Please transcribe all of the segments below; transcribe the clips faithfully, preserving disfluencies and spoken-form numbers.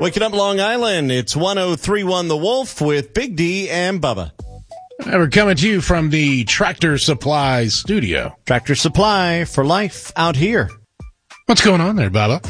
Waking up Long Island, it's one oh three one The Wolf with Big D and Bubba. And we're coming to you from the Tractor Supply studio. Tractor Supply for life out here. What's going on there, Bubba?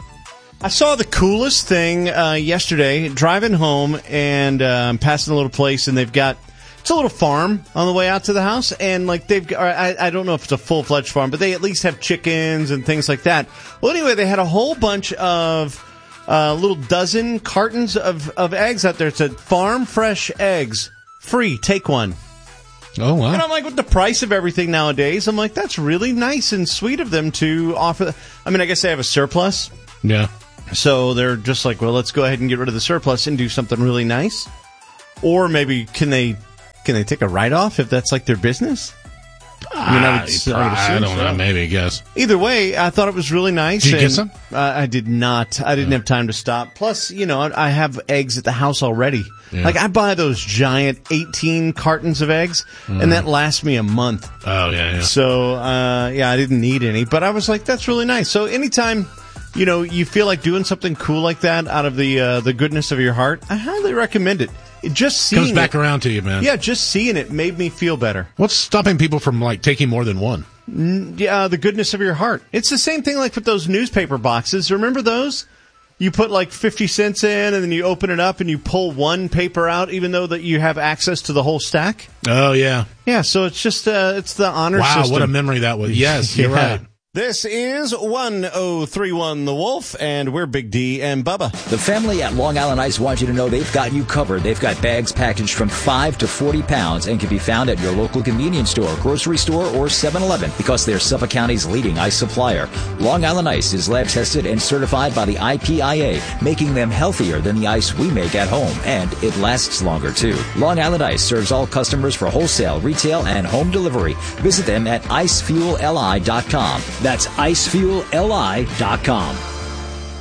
I saw the coolest thing uh, yesterday, driving home and um, passing a little place, and they've got, it's a little farm on the way out to the house, and like they've got, I, I don't know if it's a full-fledged farm, but they at least have chickens and things like that. Well, anyway, they had a whole bunch of uh, little dozen cartons of, of eggs out there. It said, farm fresh eggs, free, take one. Oh, wow. And I'm like, with the price of everything nowadays, I'm like, that's really nice and sweet of them to offer. I mean, I guess they have a surplus. Yeah. So they're just like, well, let's go ahead and get rid of the surplus and do something really nice. Or maybe can they can they take a write-off if that's like their business? I mean, I, would, I, would I don't so. know, maybe, I guess. Either way, I thought it was really nice. Did you and, get some? Uh, I did not. I didn't yeah. have time to stop. Plus, you know, I, I have eggs at the house already. Yeah. Like, I buy those giant eighteen cartons of eggs, mm. and that lasts me a month. Oh, yeah, yeah. So, uh, yeah, I didn't need any. But I was like, that's really nice. So anytime, you know, you feel like doing something cool like that out of the uh, the goodness of your heart, I highly recommend it. It just seeing comes back it, around to you, man. Yeah, just seeing it made me feel better. What's stopping people from like taking more than one? Mm, yeah, the goodness of your heart. It's the same thing like with those newspaper boxes. Remember those? You put like fifty cents in, and then you open it up, and you pull one paper out, even though that you have access to the whole stack. Oh yeah, yeah. So it's just uh, it's the honor wow, system. Wow, what a memory that was. Yes, you're yeah. right. This is one oh three one The Wolf, and we're Big D and Bubba. The family at Long Island Ice wants you to know they've got you covered. They've got bags packaged from five to forty pounds and can be found at your local convenience store, grocery store, or seven eleven because they're Suffolk County's leading ice supplier. Long Island Ice is lab tested and certified by the I P I A, making them healthier than the ice we make at home, and it lasts longer too. Long Island Ice serves all customers for wholesale, retail, and home delivery. Visit them at ice fuel l i dot com. That's ice fuel l i dot com.